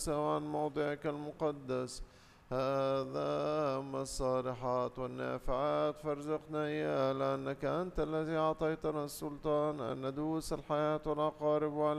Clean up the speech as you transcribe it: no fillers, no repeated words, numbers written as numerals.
وعن موضعك المقدس هذا أما الصالحات والنافعات فارزقنا إياها، لأنك أنت الذي أعطيتنا السلطان أن ندوس الحياة والعقارب